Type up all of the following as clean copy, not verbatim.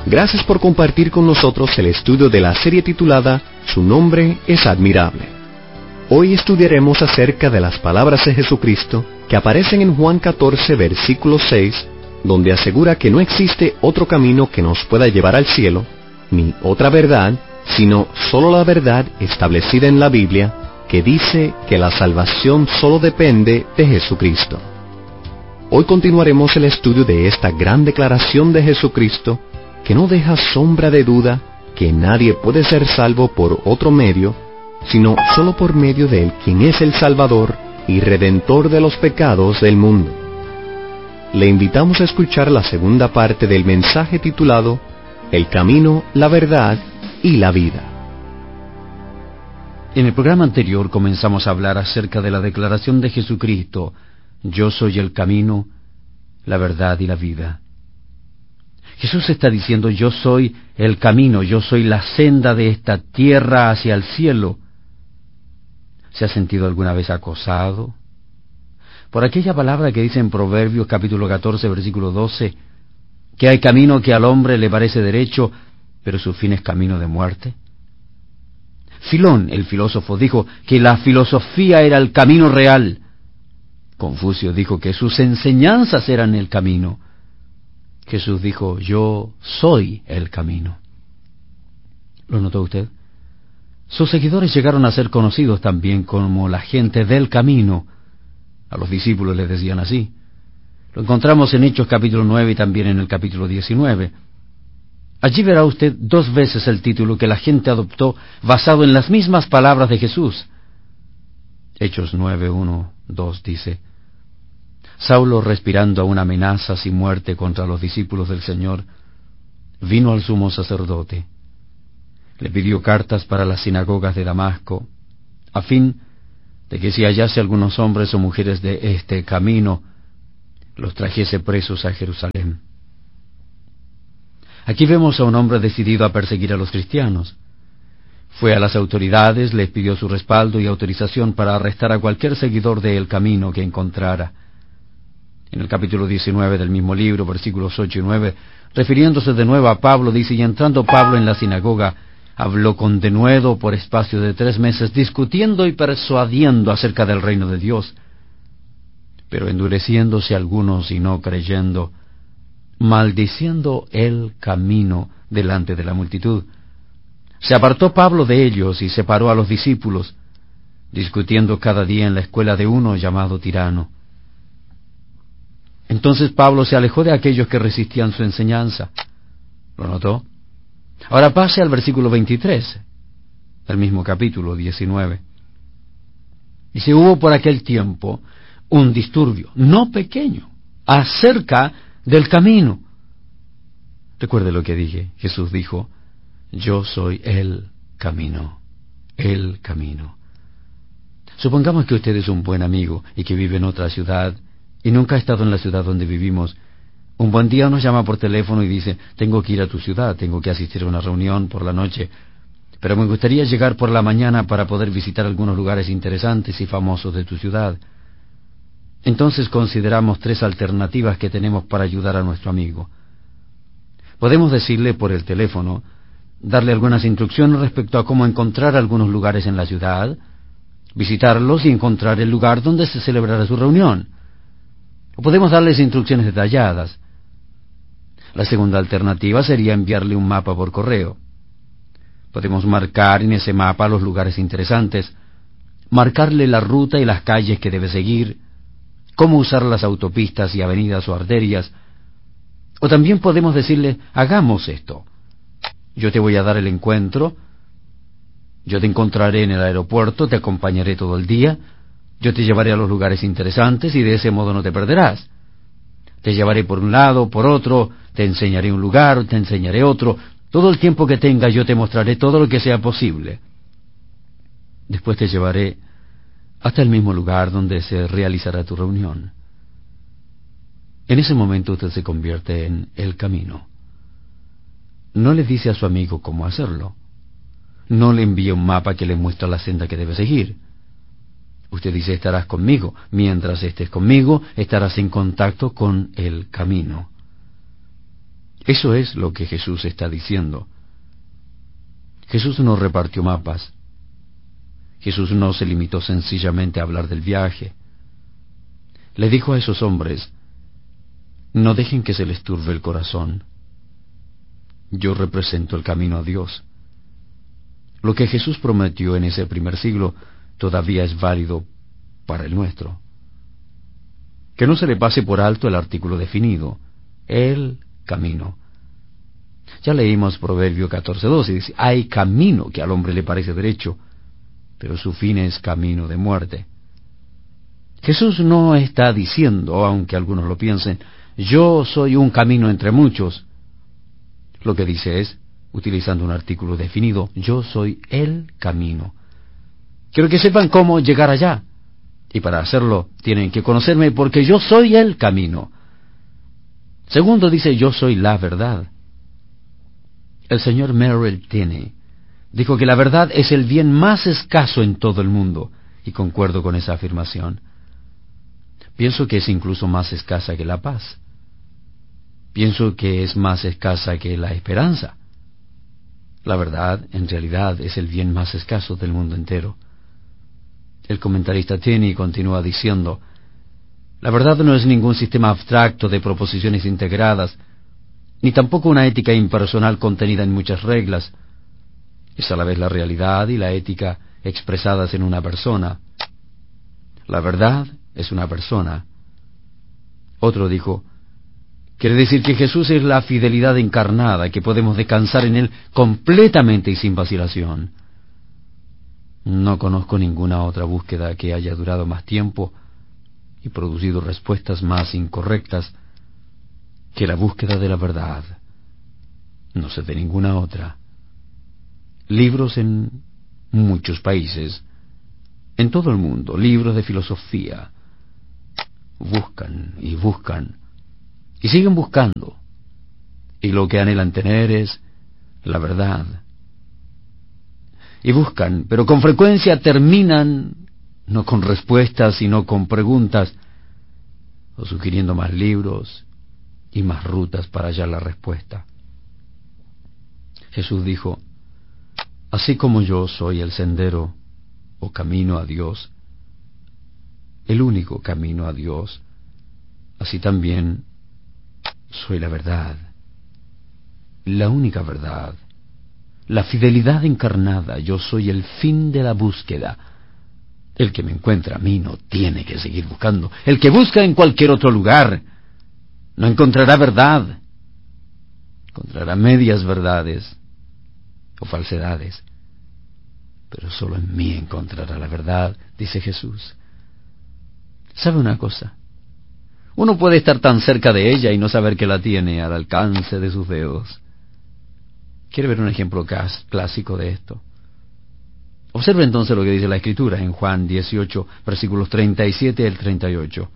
Gracias por compartir con nosotros el estudio de la serie titulada Su nombre es admirable. Hoy estudiaremos acerca de las palabras de Jesucristo que aparecen en Juan 14, versículo 6, donde asegura que no existe otro camino que nos pueda llevar al cielo, ni otra verdad, sino solo la verdad establecida en la Biblia, que dice que la salvación solo depende de Jesucristo. Hoy continuaremos el estudio de esta gran declaración de Jesucristo, que no deja sombra de duda que nadie puede ser salvo por otro medio, sino solo por medio de Él, quien es el Salvador y Redentor de los pecados del mundo. Le invitamos a escuchar la segunda parte del mensaje titulado El camino, la verdad y la vida. En el programa anterior comenzamos a hablar acerca de la declaración de Jesucristo: yo soy el camino, la verdad y la vida. Jesús está diciendo: yo soy el camino, yo soy la senda de esta tierra hacia el cielo. ¿Se ha sentido alguna vez acosado por aquella palabra que dice en Proverbios capítulo 14, versículo 12, que hay camino que al hombre le parece derecho, pero su fin es camino de muerte? Filón, el filósofo, dijo que la filosofía era el camino real. Confucio dijo que sus enseñanzas eran el camino. Jesús dijo: yo soy el camino. ¿Lo notó usted? Sus seguidores llegaron a ser conocidos también como la gente del camino. A los discípulos les decían así. Lo encontramos en Hechos capítulo 9 y también en el capítulo 19. Allí verá usted dos veces el título que la gente adoptó basado en las mismas palabras de Jesús. Hechos 9, 1, 2 dice: Saulo, respirando aún amenazas y muerte contra los discípulos del Señor, vino al sumo sacerdote. Le pidió cartas para las sinagogas de Damasco, a fin de que si hallase algunos hombres o mujeres de este camino, los trajese presos a Jerusalén. Aquí vemos a un hombre decidido a perseguir a los cristianos. Fue a las autoridades, les pidió su respaldo y autorización para arrestar a cualquier seguidor de El Camino que encontrara. En el capítulo 19 del mismo libro, versículos 8 y 9, refiriéndose de nuevo a Pablo, dice: y entrando Pablo en la sinagoga, habló con denuedo por espacio de 3 meses, discutiendo y persuadiendo acerca del reino de Dios. Pero endureciéndose algunos y no creyendo, maldiciendo el camino delante de la multitud, se apartó Pablo de ellos y separó a los discípulos, discutiendo cada día en la escuela de uno llamado Tirano. Entonces Pablo se alejó de aquellos que resistían su enseñanza. ¿Lo notó? Ahora pase al versículo 23, del mismo capítulo 19. Dice: hubo por aquel tiempo un disturbio, no pequeño, acerca del camino. Recuerde lo que dije. Jesús dijo: yo soy el camino, el camino. Supongamos que usted es un buen amigo y que vive en otra ciudad y nunca ha estado en la ciudad donde vivimos. Un buen día nos llama por teléfono y dice: tengo que ir a tu ciudad, tengo que asistir a una reunión por la noche, pero me gustaría llegar por la mañana para poder visitar algunos lugares interesantes y famosos de tu ciudad. Entonces consideramos 3 alternativas que tenemos para ayudar a nuestro amigo. Podemos decirle por el teléfono, darle algunas instrucciones respecto a cómo encontrar algunos lugares en la ciudad, visitarlos y encontrar el lugar donde se celebrará su reunión. O podemos darles instrucciones detalladas. La segunda alternativa sería enviarle un mapa por correo. Podemos marcar en ese mapa los lugares interesantes, marcarle la ruta y las calles que debe seguir, cómo usar las autopistas y avenidas o arterias. O también podemos decirle: hagamos esto. Yo te voy a dar el encuentro, yo te encontraré en el aeropuerto, te acompañaré todo el día, yo te llevaré a los lugares interesantes y de ese modo no te perderás. Te llevaré por un lado, por otro, te enseñaré un lugar, te enseñaré otro. Todo el tiempo que tengas yo te mostraré todo lo que sea posible. Después te llevaré hasta el mismo lugar donde se realizará tu reunión. En ese momento usted se convierte en el camino. No le dice a su amigo cómo hacerlo. No le envía un mapa que le muestra la senda que debe seguir. Usted dice: estarás conmigo. Mientras estés conmigo, estarás en contacto con el camino. Eso es lo que Jesús está diciendo. Jesús no repartió mapas. Jesús no se limitó sencillamente a hablar del viaje. Le dijo a esos hombres: no dejen que se les turbe el corazón. Yo represento el camino a Dios. Lo que Jesús prometió en ese primer siglo todavía es válido para el nuestro. Que no se le pase por alto el artículo definido, el camino. Ya leímos Proverbio 14:12, dice: hay camino que al hombre le parece derecho, pero su fin es camino de muerte. Jesús no está diciendo, aunque algunos lo piensen, yo soy un camino entre muchos. Lo que dice es, utilizando un artículo definido, yo soy el camino. Quiero que sepan cómo llegar allá, y para hacerlo tienen que conocerme, porque yo soy el camino. Segundo, dice, yo soy la verdad. El señor Merrill Tenney dijo que la verdad es el bien más escaso en todo el mundo, y concuerdo con esa afirmación. Pienso que es incluso más escasa que la paz. Pienso que es más escasa que la esperanza. La verdad, en realidad, es el bien más escaso del mundo entero. El comentarista Tenney continúa diciendo: la verdad no es ningún sistema abstracto de proposiciones integradas, ni tampoco una ética impersonal contenida en muchas reglas. Es a la vez la realidad y la ética expresadas en una persona. La verdad es una persona. Otro dijo: quiere decir que Jesús es la fidelidad encarnada, que podemos descansar en Él completamente y sin vacilación. No conozco ninguna otra búsqueda que haya durado más tiempo y producido respuestas más incorrectas que la búsqueda de la verdad. No sé de ninguna otra. Libros en muchos países, en todo el mundo, libros de filosofía, buscan y buscan, y siguen buscando, y lo que anhelan tener es la verdad. Y buscan, pero con frecuencia terminan no con respuestas, sino con preguntas, o sugiriendo más libros y más rutas para hallar la respuesta. Jesús dijo: así como yo soy el sendero o camino a Dios, el único camino a Dios, así también soy la verdad, la única verdad, la fidelidad encarnada. Yo soy el fin de la búsqueda. El que me encuentra a mí no tiene que seguir buscando. El que busca en cualquier otro lugar no encontrará verdad. Encontrará medias verdades o falsedades. Pero solo en mí encontrará la verdad, dice Jesús. ¿Sabe una cosa? Uno puede estar tan cerca de ella y no saber que la tiene al alcance de sus dedos. ¿Quiere ver un ejemplo clásico de esto? Observe entonces lo que dice la Escritura en Juan 18, versículos 37 al 38.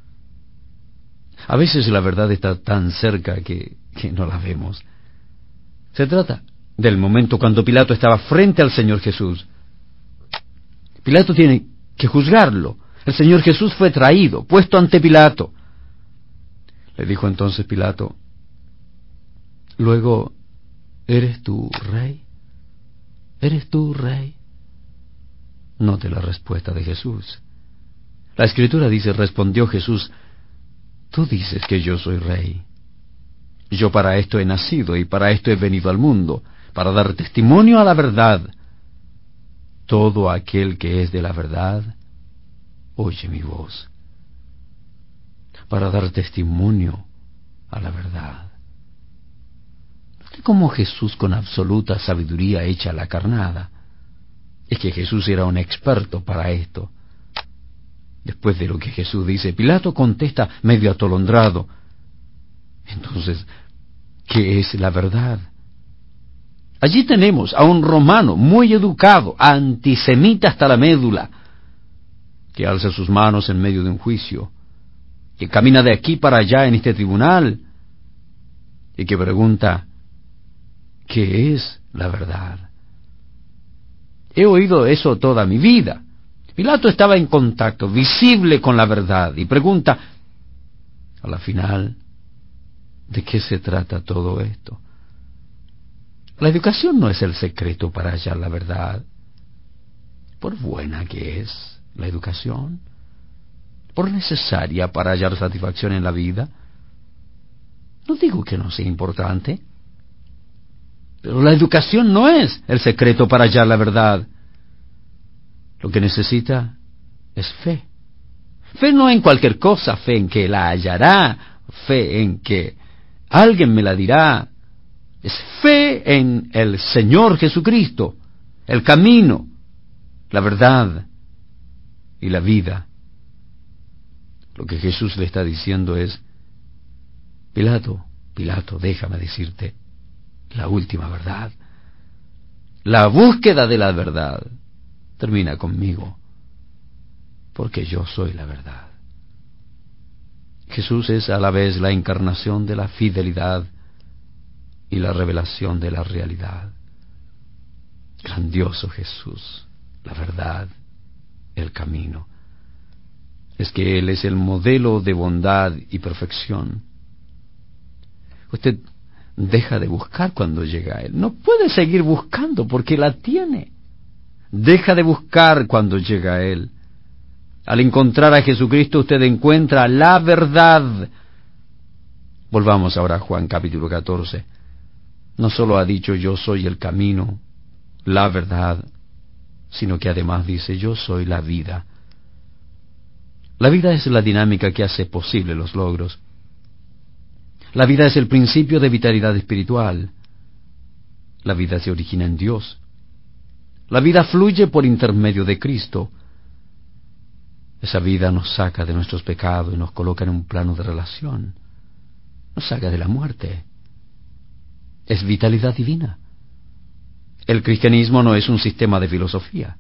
A veces la verdad está tan cerca que no la vemos. Se trata del momento cuando Pilato estaba frente al Señor Jesús. Pilato tiene que juzgarlo. El Señor Jesús fue traído, puesto ante Pilato. Le dijo entonces Pilato: luego, ¿eres tú rey? ¿Eres tú rey? Note la respuesta de Jesús. La Escritura dice: respondió Jesús: tú dices que yo soy rey. Yo para esto he nacido y para esto he venido al mundo, para dar testimonio a la verdad. Todo aquel que es de la verdad oye mi voz. Para dar testimonio a la verdad. Note cómo Jesús, con absoluta sabiduría, echa la carnada. Es que Jesús era un experto para esto. Después de lo que Jesús dice, Pilato contesta medio atolondrado: entonces, ¿qué es la verdad? Allí tenemos a un romano muy educado, antisemita hasta la médula, que alza sus manos en medio de un juicio, que camina de aquí para allá en este tribunal, y que pregunta: ¿qué es la verdad? He oído eso toda mi vida. Pilato estaba en contacto visible con la verdad, y pregunta: a la final, ¿De qué se trata todo esto? La educación no es el secreto para hallar la verdad. Por buena que es la educación, por necesaria para hallar satisfacción en la vida, no digo que no sea importante, pero la educación no es el secreto para hallar la verdad. Lo que necesita es fe. Fe no en cualquier cosa, fe en que la hallará, fe en que alguien me la dirá. Es fe en el Señor Jesucristo, el camino, la verdad y la vida. Lo que Jesús le está diciendo es: Pilato, Pilato, déjame decirte la última verdad. La búsqueda de la verdad termina conmigo, porque yo soy la verdad. Jesús es a la vez la encarnación de la fidelidad y la revelación de la realidad. Grandioso Jesús, la verdad, el camino. Es que Él es el modelo de bondad y perfección. Usted deja de buscar cuando llega a Él. No puede seguir buscando porque la tiene. Deja de buscar cuando llega a Él. Al encontrar a Jesucristo usted encuentra la verdad. Volvamos ahora a Juan capítulo 14. No solo ha dicho yo soy el camino, la verdad, sino que además dice yo soy la vida. La vida es la dinámica que hace posible los logros. La vida es el principio de vitalidad espiritual. La vida se origina en Dios. La vida fluye por intermedio de Cristo. Esa vida nos saca de nuestros pecados y nos coloca en un plano de relación. Nos saca de la muerte. Es vitalidad divina. El cristianismo no es un sistema de filosofía.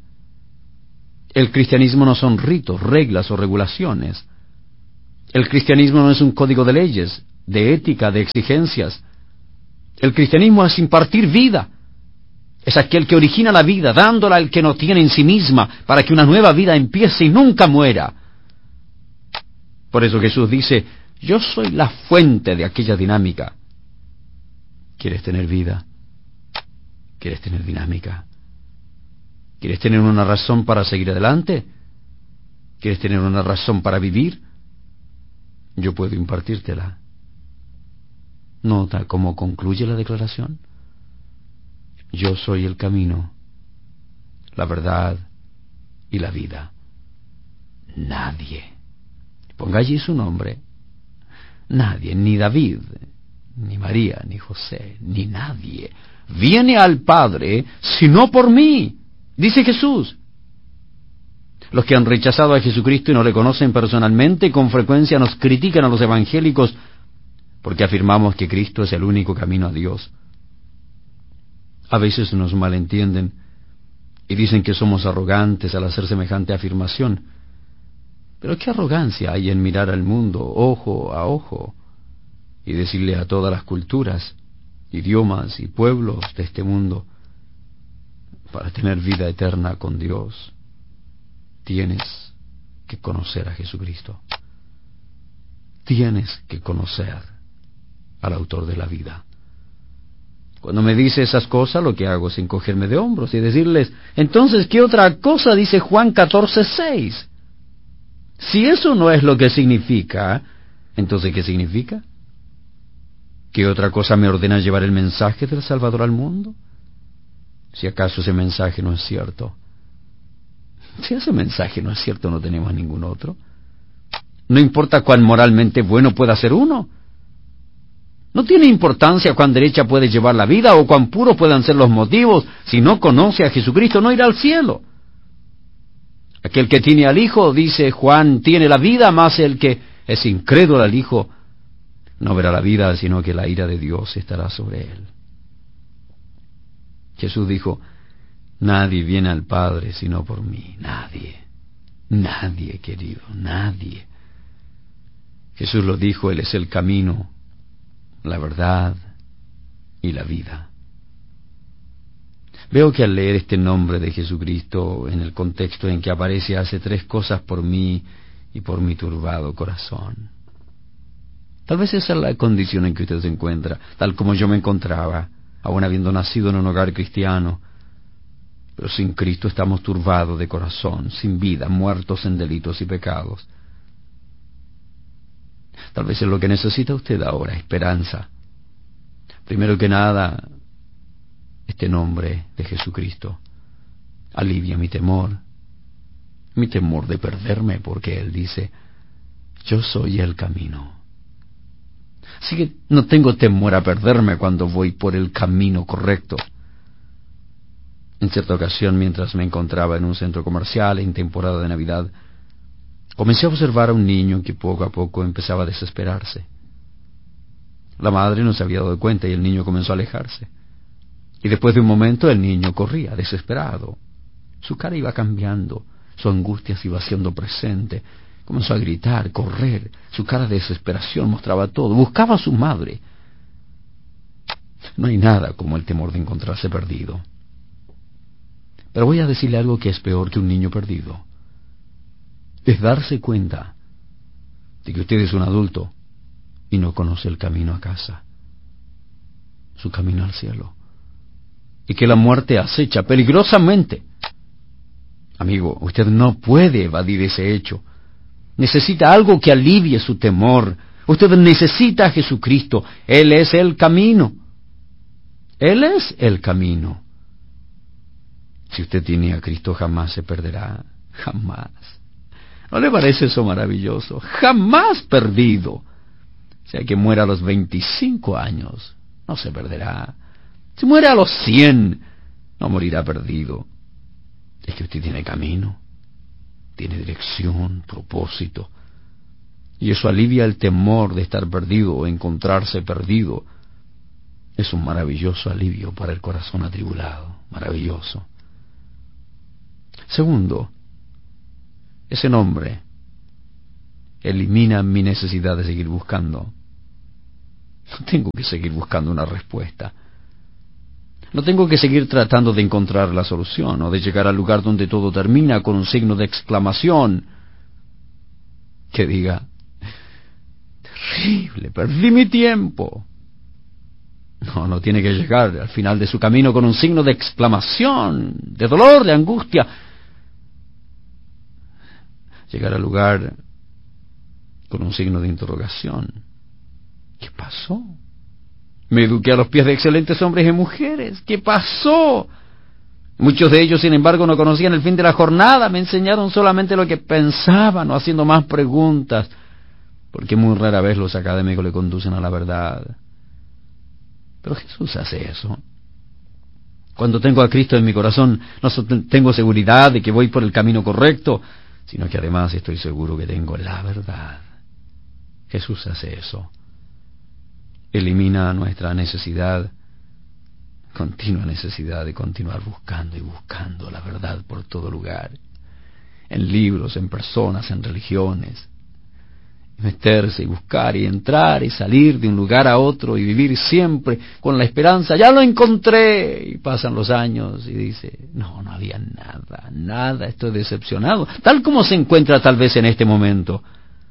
El cristianismo no son ritos, reglas o regulaciones. El cristianismo no es un código de leyes, de ética, de exigencias. El cristianismo es impartir vida. Es aquel que origina la vida, dándola al que no tiene en sí misma, para que una nueva vida empiece y nunca muera. Por eso Jesús dice, yo soy la fuente de aquella dinámica. ¿Quieres tener vida? ¿Quieres tener dinámica? ¿Quieres tener una razón para seguir adelante? ¿Quieres tener una razón para vivir? Yo puedo impartírtela. ¿Nota cómo concluye la declaración? Yo soy el camino, la verdad y la vida. Nadie, ponga allí su nombre, nadie, ni David, ni María, ni José, ni nadie, viene al Padre sino por mí, dice Jesús. Los que han rechazado a Jesucristo y no le conocen personalmente, con frecuencia nos critican a los evangélicos porque afirmamos que Cristo es el único camino a Dios. A veces nos malentienden y dicen que somos arrogantes al hacer semejante afirmación. Pero ¿qué arrogancia hay en mirar al mundo ojo a ojo y decirle a todas las culturas, idiomas y pueblos de este mundo, para tener vida eterna con Dios, tienes que conocer a Jesucristo? Tienes que conocer al autor de la vida. Cuando me dice esas cosas, lo que hago es encogerme de hombros y decirles, entonces, ¿qué otra cosa dice Juan 14:6? Si eso no es lo que significa, entonces, ¿qué significa? ¿Qué otra cosa me ordena llevar el mensaje del Salvador al mundo? Si acaso ese mensaje no es cierto. Si ese mensaje no es cierto, no tenemos ningún otro. No importa cuán moralmente bueno pueda ser uno. No tiene importancia cuán derecha puede llevar la vida o cuán puros puedan ser los motivos. Si no conoce a Jesucristo, no irá al cielo. Aquel que tiene al Hijo, dice Juan, tiene la vida, más el que es incrédulo al Hijo no verá la vida, sino que la ira de Dios estará sobre él. Jesús dijo, nadie viene al Padre sino por mí. Nadie. Nadie, querido, nadie. Jesús lo dijo, Él es el camino, la verdad y la vida. Veo que al leer este nombre de Jesucristo en el contexto en que aparece, hace tres cosas por mí y por mi turbado corazón. Tal vez esa es la condición en que usted se encuentra, tal como yo me encontraba, aun habiendo nacido en un hogar cristiano. Pero sin Cristo estamos turbados de corazón, sin vida, muertos en delitos y pecados. Tal vez es lo que necesita usted ahora, esperanza. Primero que nada, este nombre de Jesucristo alivia mi temor de perderme, porque Él dice, yo soy el camino. Así que no tengo temor a perderme cuando voy por el camino correcto. En cierta ocasión, mientras me encontraba en un centro comercial en temporada de Navidad, comencé a observar a un niño que poco a poco empezaba a desesperarse. La madre no se había dado cuenta y el niño comenzó a alejarse. Y después de un momento el niño corría, desesperado. Su cara iba cambiando, su angustia se iba haciendo presente. Comenzó a gritar, correr, su cara de desesperación mostraba todo, buscaba a su madre. No hay nada como el temor de encontrarse perdido. Pero voy a decirle algo que es peor que un niño perdido. Es darse cuenta de que usted es un adulto y no conoce el camino a casa, su camino al cielo, y que la muerte acecha peligrosamente. Amigo, usted no puede evadir ese hecho. Necesita algo que alivie su temor. Usted necesita a Jesucristo. Él es el camino. Él es el camino. Si usted tiene a Cristo, jamás se perderá. Jamás. ¿No le parece eso maravilloso? Jamás perdido. Sea que muera a los 25 años, no se perderá. Si muere a los 100, no morirá perdido. Es que usted tiene camino, tiene dirección, propósito. Y eso alivia el temor de estar perdido o encontrarse perdido. Es un maravilloso alivio para el corazón atribulado. Maravilloso. Segundo, ese nombre elimina mi necesidad de seguir buscando. No tengo que seguir buscando una respuesta. No tengo que seguir tratando de encontrar la solución o de llegar al lugar donde todo termina con un signo de exclamación que diga, terrible, perdí mi tiempo. No tiene que llegar al final de su camino con un signo de exclamación, de dolor, de angustia. Llegar al lugar con un signo de interrogación. ¿Qué pasó? Me eduqué a los pies de excelentes hombres y mujeres. ¿Qué pasó? Muchos de ellos, sin embargo, no conocían el fin de la jornada. Me enseñaron solamente lo que pensaban, o haciendo más preguntas, porque muy rara vez los académicos le conducen a la verdad. Pero Jesús hace eso. Cuando tengo a Cristo en mi corazón, no solo tengo seguridad de que voy por el camino correcto, sino que además estoy seguro que tengo la verdad. Jesús hace eso. Elimina nuestra necesidad, continua necesidad de continuar buscando y buscando la verdad por todo lugar, en libros, en personas, en religiones, meterse y buscar y entrar y salir de un lugar a otro y vivir siempre con la esperanza, ya lo encontré, y pasan los años y dice, no había nada, estoy decepcionado, tal como se encuentra tal vez en este momento,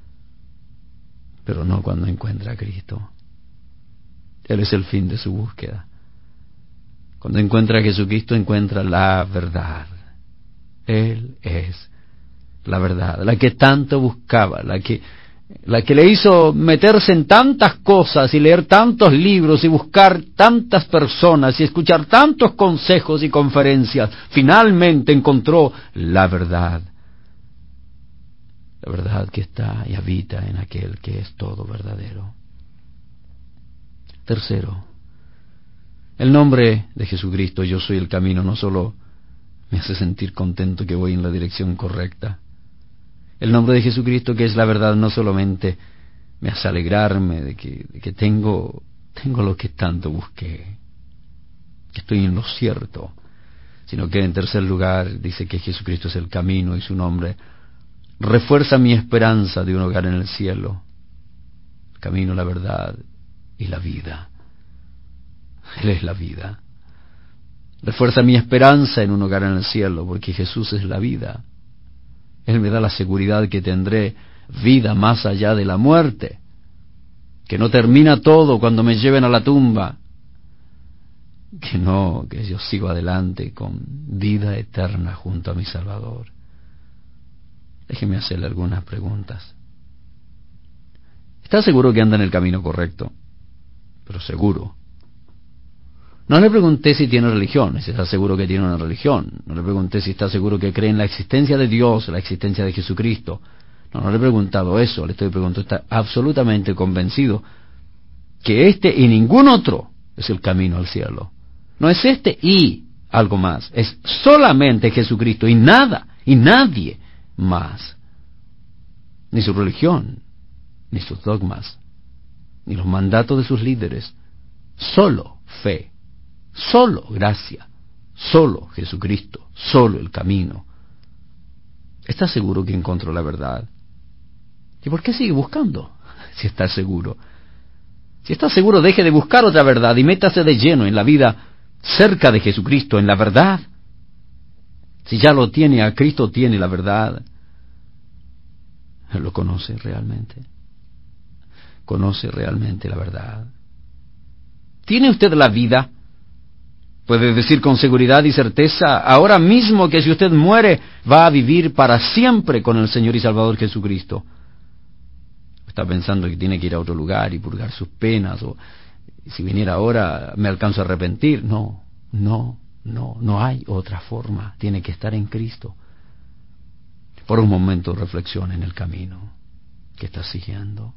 pero no cuando encuentra a Cristo. Él es el fin de su búsqueda. Cuando encuentra a Jesucristo, encuentra la verdad. Él es la verdad, la que tanto buscaba, la que le hizo meterse en tantas cosas y leer tantos libros y buscar tantas personas y escuchar tantos consejos y conferencias. Finalmente encontró la verdad. La verdad que está y habita en aquel que es todo verdadero. Tercero, el nombre de Jesucristo, yo soy el camino, no solo me hace sentir contento que voy en la dirección correcta. El nombre de Jesucristo, que es la verdad, no solamente me hace alegrarme de que tengo lo que tanto busqué, que estoy en lo cierto, sino que en tercer lugar dice que Jesucristo es el camino y su nombre refuerza mi esperanza de un hogar en el cielo. El camino, la verdad y la vida. Él es la vida. Refuerza mi esperanza en un hogar en el cielo, porque Jesús es la vida. Él me da la seguridad que tendré vida más allá de la muerte. que no termina todo cuando me lleven a la tumba, que yo sigo adelante con vida eterna junto a mi Salvador. Déjeme hacerle algunas preguntas. ¿Está seguro que anda en el camino correcto? Pero seguro. No le pregunté si tiene religión, si está seguro que tiene una religión. No le pregunté si está seguro que cree en la existencia de Dios, la existencia de Jesucristo. No le he preguntado eso, le estoy preguntando, ¿está absolutamente convencido que este y ningún otro es el camino al cielo? No es este y algo más, es solamente Jesucristo y nada, y nadie más. Ni su religión, ni sus dogmas, ni los mandatos de sus líderes. Solo fe, solo gracia, solo Jesucristo, solo el camino. ¿Está seguro que encontró la verdad? ¿Y por qué sigue buscando? Si está seguro. Si está seguro, deje de buscar otra verdad y métase de lleno en la vida cerca de Jesucristo, en la verdad. Si ya lo tiene a Cristo, tiene la verdad. ¿Lo conoce realmente? ¿Conoce realmente la verdad? ¿Tiene usted la vida? Puede decir con seguridad y certeza ahora mismo que si usted muere, va a vivir para siempre con el Señor y Salvador Jesucristo. Está pensando que tiene que ir a otro lugar y purgar sus penas, o si viniera ahora me alcanzo a arrepentir. No hay otra forma. Tiene que estar en Cristo. Por un momento reflexione en el camino que está siguiendo.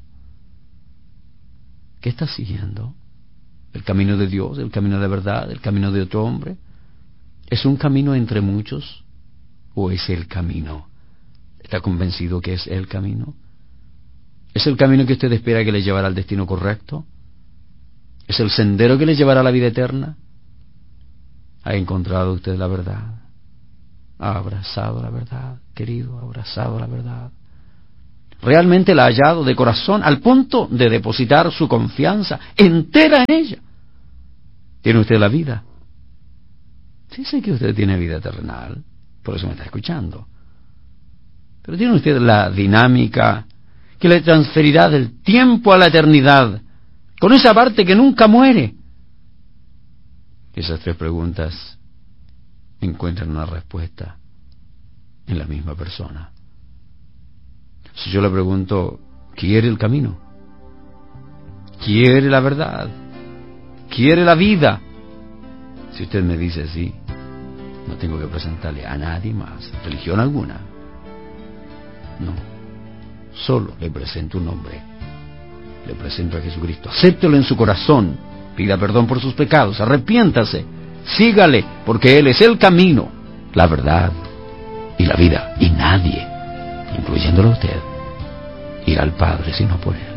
¿Qué está siguiendo? ¿El camino de Dios, el camino de verdad, el camino de otro hombre? ¿Es un camino entre muchos o es el camino? ¿Está convencido que es el camino? ¿Es el camino que usted espera que le llevará al destino correcto? ¿Es el sendero que le llevará a la vida eterna? ¿Ha encontrado usted la verdad? ¿Ha abrazado la verdad, querido? ¿Ha abrazado la verdad? ¿Realmente la ha hallado de corazón al punto de depositar su confianza entera en ella? ¿Tiene usted la vida? Sí, sé que usted tiene vida terrenal, por eso me está escuchando. Pero ¿tiene usted la dinámica que le transferirá del tiempo a la eternidad, con esa parte que nunca muere? Esas tres preguntas encuentran una respuesta en la misma persona. Si yo le pregunto, ¿quiere el camino? ¿Quiere la verdad? ¿Quiere la vida? Si usted me dice sí, no tengo que presentarle a nadie más religión alguna. No, solo le presento un hombre. Le presento a Jesucristo. Acéptelo en su corazón. Pida perdón por sus pecados. Arrepiéntase. Sígale, porque Él es el camino, la verdad y la vida. Y nadie, incluyéndolo a usted, irá al Padre sino por Él.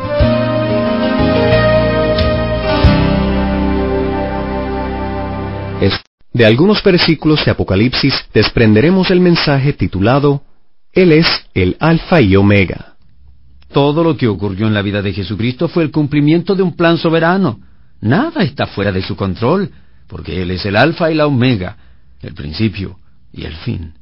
De algunos versículos de Apocalipsis desprenderemos el mensaje titulado Él es el Alfa y Omega. Todo lo que ocurrió en la vida de Jesucristo fue el cumplimiento de un plan soberano. Nada está fuera de su control, porque Él es el Alfa y la Omega, el principio y el fin.